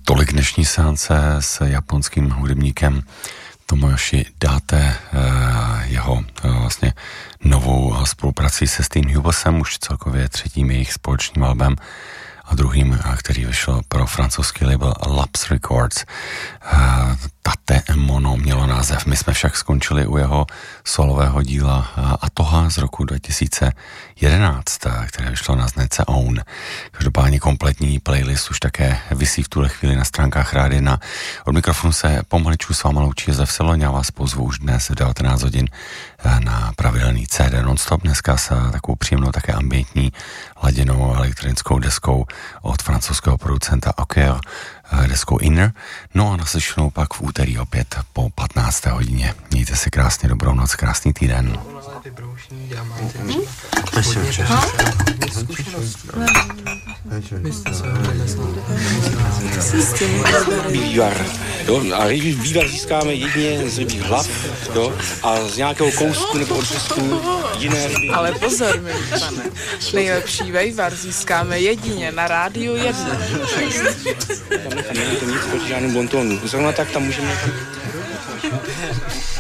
Tolik dnešní seance s japonským hudebníkem Tomoyoshi Date, jeho vlastně novou spoluprací se Steen Hubelsem, už celkově třetím jejich společným albem a druhým, který vyšel pro francouzský label Laps Records. Tate Mono mělo název. My jsme však skončili u jeho solového díla Atoha z roku 2011, které vyšlo na značce Own. Každopádně kompletní playlist už také visí v tuhle chvíli na stránkách Rádia 1. Od mikrofonu se pomaličku s váma loučí Josef Seloň. Já vás pozvu už dnes v 19 hodin na pravidelný CD non-stop. Dneska s takovou příjemnou také ambientní laděnou elektronickou deskou od francouzského producenta Oker, deskou Inner. No a naslyšenou pak v úterý opět po 15. hodině. Mějte si krásně, dobrou noc, krásný týden. Vývar. A vývar získáme jedině z rybích hlav, jo, a z nějakého kousku nebo odřezku jiné ryby. Ale pozor, milí pane, nejlepší vývar získáme jedině na Rádiu 1. Tam není to nic proti žádným bontonu. Zrovna tak tam můžeme...